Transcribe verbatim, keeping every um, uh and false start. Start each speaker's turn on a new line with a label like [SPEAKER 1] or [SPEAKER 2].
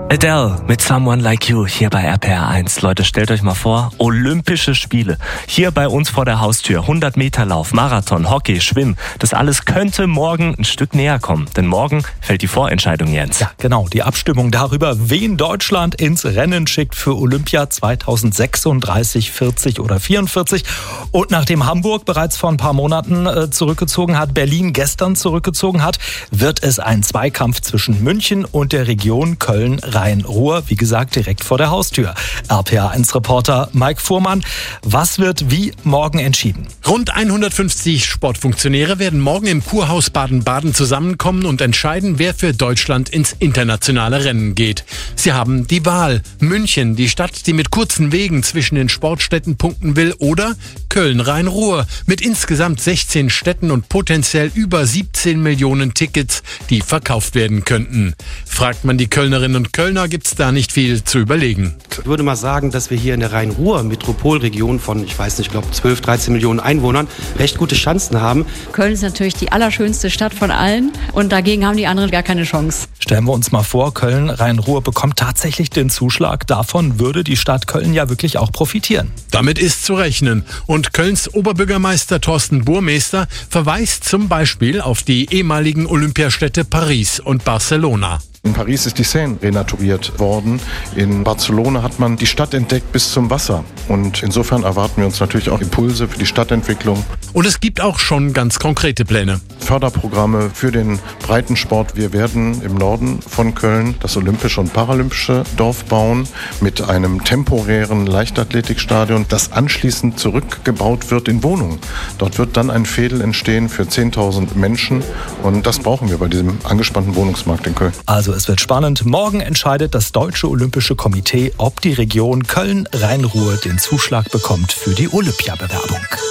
[SPEAKER 1] Adele mit Someone Like You hier bei R P R eins. Leute, stellt euch mal vor, Olympische Spiele. Hier bei uns vor der Haustür. hundert Meter Lauf, Marathon, Hockey, Schwimmen. Das alles könnte morgen ein Stück näher kommen. Denn morgen fällt die Vorentscheidung, Jens.
[SPEAKER 2] Ja, genau. Die Abstimmung darüber, wen Deutschland ins Rennen schickt für Olympia zweitausendsechsunddreißig, vierzig oder vierundvierzig. Und nachdem Hamburg bereits vor ein paar Monaten äh, zurückgezogen hat, Berlin gestern zurückgezogen hat, wird es ein Zweikampf zwischen München und der Region Köln-Rhein-Ruhr. Wie gesagt, direkt vor der Haustür. R P R eins Reporter Mike Fuhrmann. Was wird wie morgen entschieden?
[SPEAKER 3] Rund hundertfünfzig Sportfunktionäre werden morgen im Kurhaus Baden-Baden zusammenkommen und entscheiden, wer für Deutschland ins internationale Rennen geht. Sie haben die Wahl. München, die Stadt, die mit kurzen Wegen zwischen den Sportstätten punkten will, oder Köln-Rhein-Ruhr mit insgesamt sechzehn Städten und potenziell über siebzehn Millionen Tickets, die verkauft werden könnten. Fragt man die Kölnerinnen und Kölner, gibt's da nicht viel zu überlegen.
[SPEAKER 4] Ich würde mal sagen, dass wir hier in der Rhein-Ruhr-Metropolregion von, ich weiß nicht, ich glaube zwölf, dreizehn Millionen Einwohnern recht gute Chancen haben.
[SPEAKER 5] Köln ist natürlich die allerschönste Stadt von allen und dagegen haben die anderen gar keine Chance.
[SPEAKER 2] Stellen wir uns mal vor, Köln-Rhein-Ruhr bekommt tatsächlich den Zuschlag. Davon würde die Stadt Köln ja wirklich auch profitieren.
[SPEAKER 3] Damit ist zu rechnen. Und Kölns Oberbürgermeister Thorsten Burmester verweist zum Beispiel auf die ehemaligen Olympiastädte Paris und Barcelona.
[SPEAKER 6] In Paris ist die Seine renaturiert worden. In Barcelona hat man die Stadt entdeckt bis zum Wasser. Und insofern erwarten wir uns natürlich auch Impulse für die Stadtentwicklung.
[SPEAKER 3] Und es gibt auch schon ganz konkrete Pläne.
[SPEAKER 6] Förderprogramme für den Breitensport. Wir werden im Norden von Köln das Olympische und Paralympische Dorf bauen mit einem temporären Leichtathletikstadion, das anschließend zurückgebaut wird in Wohnungen. Dort wird dann ein Veedel entstehen für zehntausend Menschen. Und das brauchen wir bei diesem angespannten Wohnungsmarkt in Köln.
[SPEAKER 2] Also es wird spannend. Morgen entscheidet das Deutsche Olympische Komitee, ob die Region Köln-Rhein-Ruhr den Zuschlag bekommt für die Olympiabewerbung.